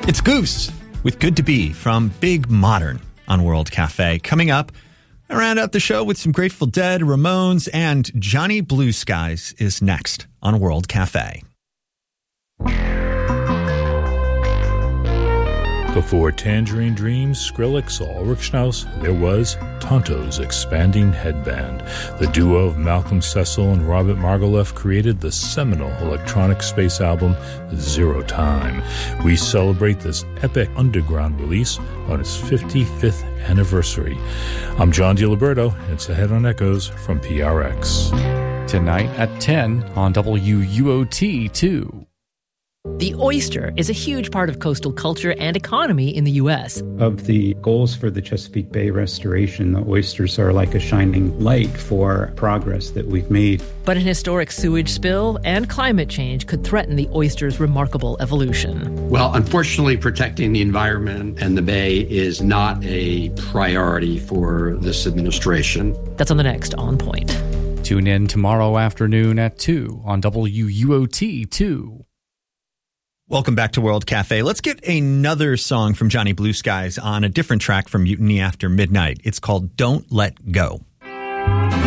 It's Goose with Good to Be from Big Modern on World Cafe. Coming up, I round out the show with some Grateful Dead, Ramones, and Johnny Blue Skies is next on World Cafe. Before Tangerine Dream, Skrillex, Ulrich Strauss, there was Tonto's Expanding Headband. The duo of Malcolm Cecil and Robert Margouleff created the seminal electronic space album Zero Time. We celebrate this epic underground release on its 55th anniversary. I'm John DiLiberto, and it's Ahead on Echoes from PRX. Tonight at 10 on WUOT2. The oyster is a huge part of coastal culture and economy in the U.S. Of the goals for the Chesapeake Bay restoration, the oysters are like a shining light for progress that we've made. But an historic sewage spill and climate change could threaten the oyster's remarkable evolution. Well, unfortunately, protecting the environment and the bay is not a priority for this administration. That's on the next On Point. Tune in tomorrow afternoon at 2 on WUOT2. Welcome back to World Cafe. Let's get another song from Johnny Blue Skies on a different track from Mutiny After Midnight. It's called Don't Let Go.